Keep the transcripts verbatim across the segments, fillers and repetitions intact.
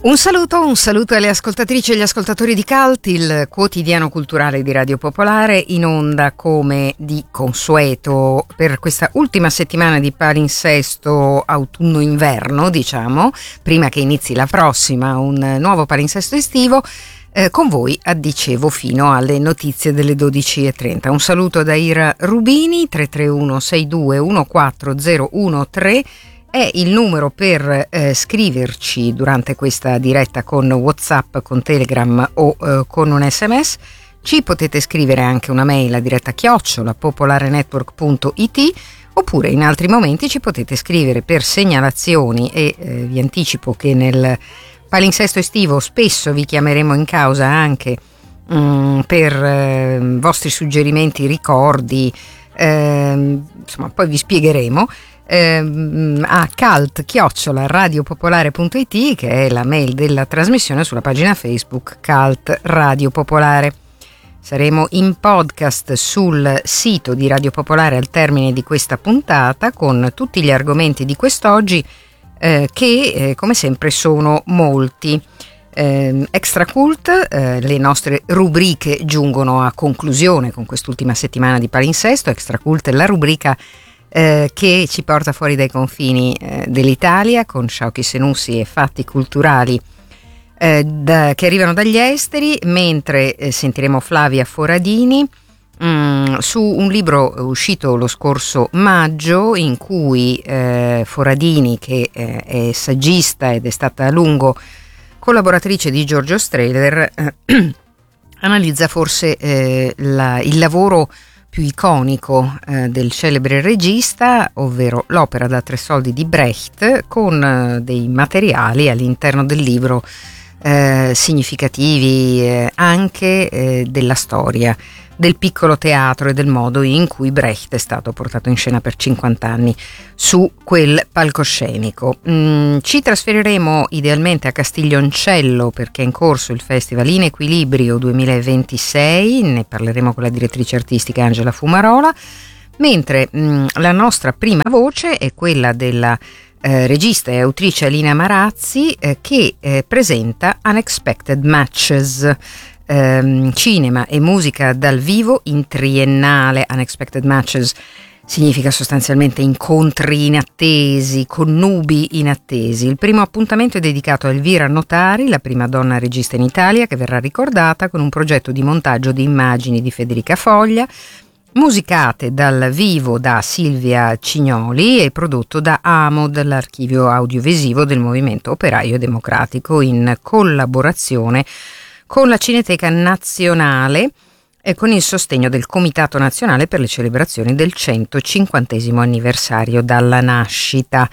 Un saluto, un saluto alle ascoltatrici e agli ascoltatori di Cult, il quotidiano culturale di Radio Popolare, in onda come di consueto per questa ultima settimana di palinsesto autunno-inverno, diciamo, prima che inizi la prossima, un nuovo palinsesto estivo, eh, con voi, a dicevo, fino alle notizie delle dodici e trenta. Un saluto da Ira Rubini, tre tre uno sei due uno quattro zero uno tre. È il numero per eh, scriverci durante questa diretta con WhatsApp, con Telegram o eh, con un sms. Ci potete scrivere anche una mail a diretta chiocciola popolarenetwork punto it, oppure in altri momenti ci potete scrivere per segnalazioni e eh, vi anticipo che nel palinsesto estivo spesso vi chiameremo in causa anche mh, per eh, vostri suggerimenti, ricordi, eh, insomma poi vi spiegheremo. A cult chiocciola radiopopolare punto it, che è la mail della trasmissione, sulla pagina Facebook Cult Radio Popolare. Saremo in podcast sul sito di Radio Popolare al termine di questa puntata con tutti gli argomenti di quest'oggi eh, che eh, come sempre sono molti. Eh, Extra Cult, eh, le nostre rubriche giungono a conclusione con quest'ultima settimana di palinsesto. Extra Cult è la rubrica Eh, che ci porta fuori dai confini eh, dell'Italia, con Sciauchi Senussi e fatti culturali eh, da, che arrivano dagli esteri, mentre eh, sentiremo Flavia Foradini mh, su un libro uscito lo scorso maggio, in cui eh, Foradini, che eh, è saggista ed è stata a lungo collaboratrice di Giorgio Strehler, eh, analizza forse eh, la, il lavoro più iconico eh, del celebre regista, ovvero l'opera da tre soldi di Brecht, con eh, dei materiali all'interno del libro eh, significativi eh, anche eh, della storia del piccolo teatro e del modo in cui Brecht è stato portato in scena per cinquanta anni su quel palcoscenico. Mm, ci trasferiremo idealmente a Castiglioncello, perché è in corso il Festival In Equilibrio duemilaventisei, ne parleremo con la direttrice artistica Angela Fumarola, mentre mm, la nostra prima voce è quella della eh, regista e autrice Alina Marazzi, eh, che eh, presenta Unexpected Matches, Ehm, cinema e musica dal vivo in triennale. Unexpected Matches significa sostanzialmente incontri inattesi, connubi inattesi. Il primo appuntamento è dedicato a Elvira Notari, la prima donna regista in Italia, che verrà ricordata con un progetto di montaggio di immagini di Federica Foglia, musicate dal vivo da Silvia Cignoli e prodotto da AMOD, l'archivio audiovisivo del Movimento Operaio Democratico, in collaborazione con la Cineteca Nazionale e con il sostegno del Comitato Nazionale per le celebrazioni del centocinquantesimo anniversario dalla nascita.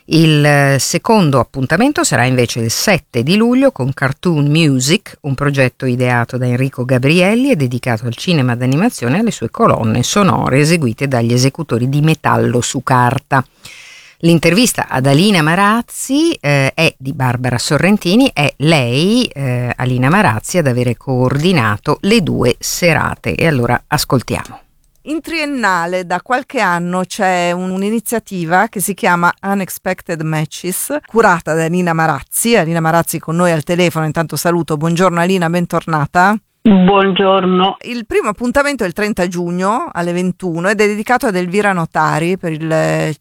Il secondo appuntamento sarà invece il sette di luglio con Cartoon Music, un progetto ideato da Enrico Gabrielli e dedicato al cinema d'animazione e alle sue colonne sonore eseguite dagli esecutori di metallo su carta. L'intervista ad Alina Marazzi eh, è di Barbara Sorrentini, è lei, eh, Alina Marazzi, ad avere coordinato le due serate. E allora ascoltiamo. In triennale da qualche anno c'è un'iniziativa che si chiama Unexpected Matches, curata da Alina Marazzi. Alina Marazzi con noi al telefono, intanto saluto. Buongiorno Alina, bentornata. Buongiorno. Il primo appuntamento è il trenta giugno alle ventuno ed è dedicato ad Elvira Notari per il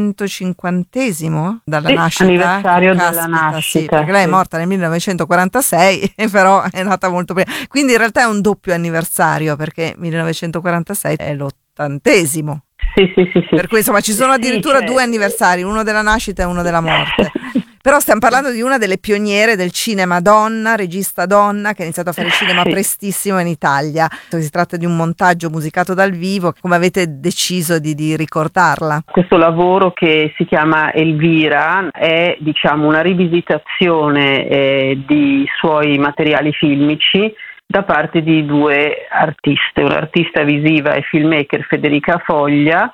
centocinquantesimo dalla sì, nascita. Anniversario Caspita, della nascita. Sì, perché lei è sì. morta nel millenovecentoquarantasei, però è nata molto prima. Quindi in realtà è un doppio anniversario, perché millenovecentoquarantasei è l'ottantesimo. Sì, sì, sì, sì. Per cui insomma ci sono addirittura sì, due anniversari, uno della nascita e uno della morte. Però stiamo parlando di una delle pioniere del cinema donna, regista donna, che ha iniziato a fare cinema sì. prestissimo in Italia. Si tratta di un montaggio musicato dal vivo. Come avete deciso di, di ricordarla? Questo lavoro, che si chiama Elvira, è diciamo una rivisitazione eh, di suoi materiali filmici da parte di due artiste, un'artista visiva e filmmaker, Federica Foglia,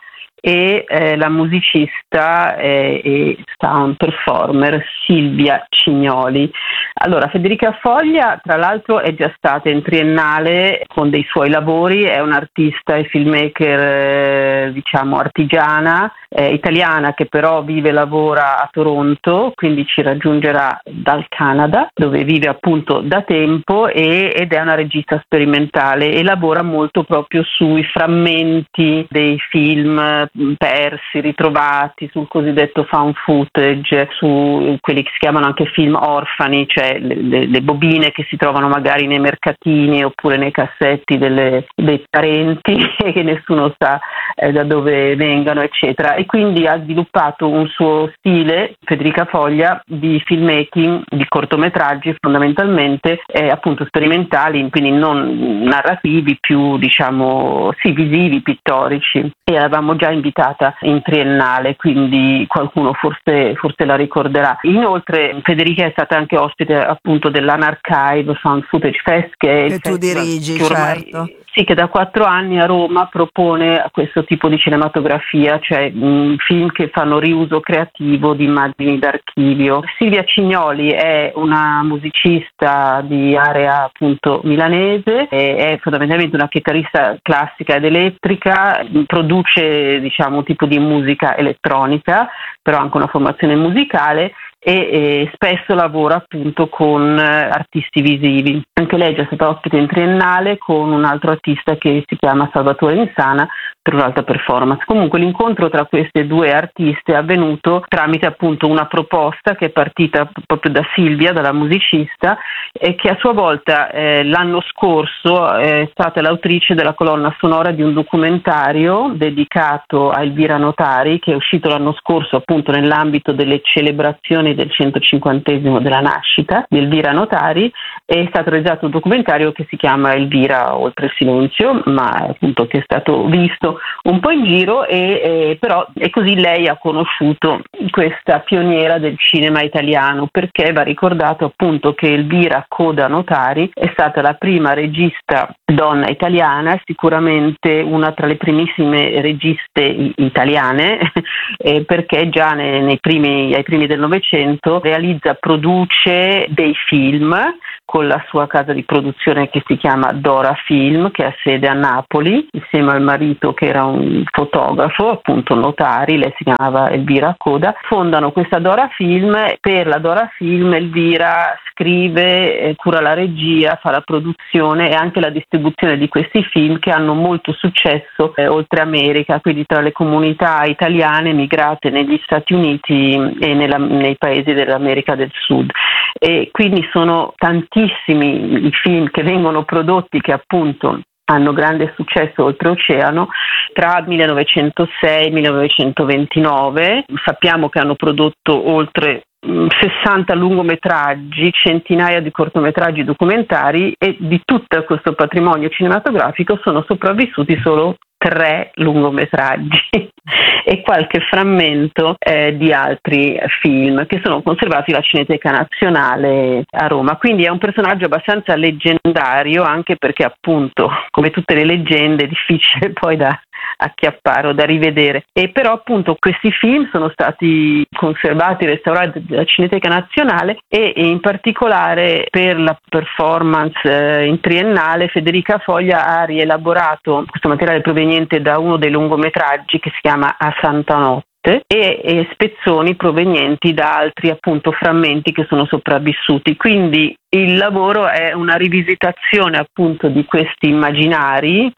e eh, la musicista eh, e sound performer Silvia Cignoli. Allora, Federica Foglia, tra l'altro, è già stata in triennale con dei suoi lavori, è un'artista e filmmaker, eh, diciamo, artigiana, eh, italiana, che però vive e lavora a Toronto, quindi ci raggiungerà dal Canada, dove vive appunto da tempo, e, ed è una regista sperimentale e lavora molto proprio sui frammenti dei film persi, ritrovati, sul cosiddetto found footage, su quelli che si chiamano anche film orfani, cioè le, le, le bobine che si trovano magari nei mercatini oppure nei cassetti delle, dei parenti e che nessuno sa eh, da dove vengano, eccetera. E quindi ha sviluppato un suo stile, Federica Foglia, di filmmaking, di cortometraggi fondamentalmente, eh, appunto sperimentali, quindi non narrativi, più diciamo sì, visivi, pittorici. E l'avevamo già invitata in triennale, quindi qualcuno forse, forse la ricorderà. Inoltre Federica è stata anche ospite appunto dell'Unarchive Found Footage Fest, che, che tu dirigi, che ormai, certo. Sì, che da quattro anni a Roma propone questo tipo di cinematografia, cioè mh, film che fanno riuso creativo di immagini d'archivio. Silvia Cignoli è una musicista di area appunto milanese, è fondamentalmente una chitarrista classica ed elettrica, produce diciamo un tipo di musica elettronica, però anche una formazione musicale, e, e spesso lavora appunto con artisti visivi. Anche lei è già stata ospite in triennale con un altro artista che si chiama Salvatore Insana per un'altra performance. Comunque l'incontro tra queste due artiste è avvenuto tramite appunto una proposta che è partita proprio da Silvia, dalla musicista, e che a sua volta eh, l'anno scorso è stata l'autrice della colonna sonora di un documentario dedicato a Elvira Notari, che è uscito l'anno scorso appunto nell'ambito delle celebrazioni del centocinquantesimo della nascita di Elvira Notari. È stato realizzato un documentario che si chiama Elvira oltre il silenzio, ma appunto che è stato visto un po' in giro, e eh, però e così lei ha conosciuto questa pioniera del cinema italiano, perché va ricordato appunto che Elvira Coda Notari è stata la prima regista donna italiana, sicuramente una tra le primissime registe italiane, eh, perché già nei, nei primi, ai primi del Novecento realizza, produce dei film con la sua casa di produzione che si chiama Dora Film, che ha sede a Napoli, insieme al marito che era un fotografo, appunto Notari, lei si chiamava Elvira Coda. Fondano questa Dora Film. Per la Dora Film Elvira scrive, eh, cura la regia, fa la produzione e anche la distribuzione di questi film, che hanno molto successo eh, oltre America, quindi tra le comunità italiane migrate negli Stati Uniti e nella, nei paesi dell'America del Sud. E quindi sono tantissimi i film che vengono prodotti, che appunto hanno grande successo oltreoceano, tra millenovecentosei e millenovecentoventinove. Sappiamo che hanno prodotto oltre sessanta lungometraggi, centinaia di cortometraggi documentari, e di tutto questo patrimonio cinematografico sono sopravvissuti solo tre lungometraggi e qualche frammento eh, di altri film che sono conservati alla Cineteca Nazionale a Roma. Quindi è un personaggio abbastanza leggendario, anche perché appunto, come tutte le leggende, è difficile poi da acchiappare o da rivedere. E però appunto questi film sono stati conservati e restaurati dalla Cineteca Nazionale, e in particolare per la performance eh, in triennale Federica Foglia ha rielaborato questo materiale proveniente da uno dei lungometraggi che si chiama A Santa Notte, E, e spezzoni provenienti da altri appunto frammenti che sono sopravvissuti. Quindi il lavoro è una rivisitazione appunto di questi immaginari.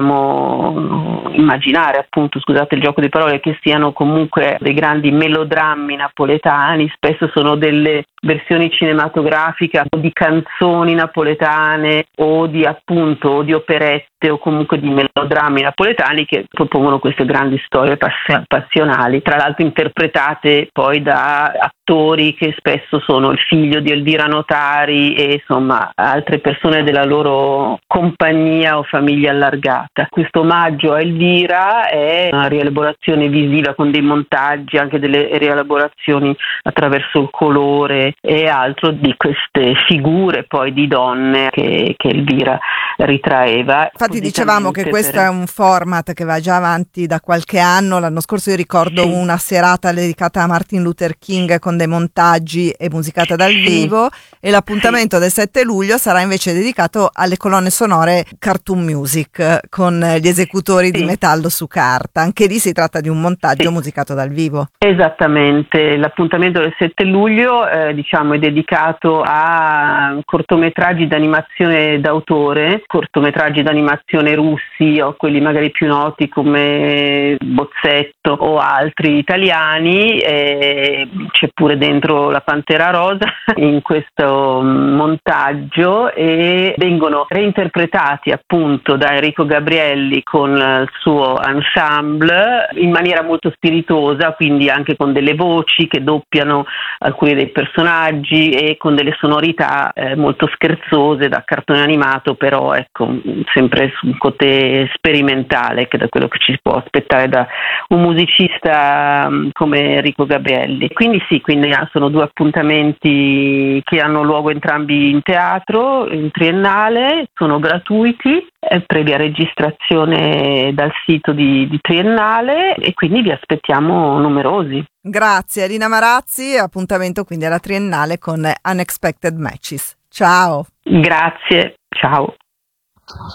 Possiamo immaginare appunto, scusate il gioco di parole, che siano comunque dei grandi melodrammi napoletani, spesso sono delle versioni cinematografiche o di canzoni napoletane o di appunto o di operette o comunque di melodrammi napoletani che propongono queste grandi storie pass- passionali, tra l'altro interpretate poi da attori che spesso sono il figlio di Elvira Notari e insomma altre persone della loro compagnia o famiglia allargata. Questo omaggio a Elvira è una rielaborazione visiva con dei montaggi, anche delle rielaborazioni attraverso il colore e altro di queste figure poi di donne che, che Elvira ritraeva. Infatti dicevamo che questo per... è un format che va già avanti da qualche anno. L'anno scorso io ricordo sì. una serata dedicata a Martin Luther King con dei montaggi e musicata dal sì. vivo, e l'appuntamento sì. del sette luglio sarà invece dedicato alle colonne sonore cartoon music con gli esecutori sì. di metallo su carta. Anche lì si tratta di un montaggio sì. musicato dal vivo. Esattamente, l'appuntamento del sette luglio eh, diciamo è dedicato a cortometraggi d'animazione d'autore, cortometraggi d'animazione russi o quelli magari più noti come Bozzetto o altri italiani. E c'è pure dentro la Pantera Rosa in questo montaggio, e vengono reinterpretati appunto da Enrico Gabrielli con il suo ensemble in maniera molto spiritosa, quindi anche con delle voci che doppiano alcuni dei personaggi e con delle sonorità eh, molto scherzose da cartone animato, però ecco sempre su un côté sperimentale, che da quello che ci si può aspettare da un musicista um, come Enrico Gabrielli. Quindi sì, quindi sono due appuntamenti che hanno luogo entrambi in teatro, in Triennale, sono gratuiti, è previa registrazione dal sito di, di Triennale, e quindi vi aspettiamo numerosi. Grazie Alina Marazzi, appuntamento quindi alla Triennale con Unexpected Matches. Ciao. Grazie, ciao.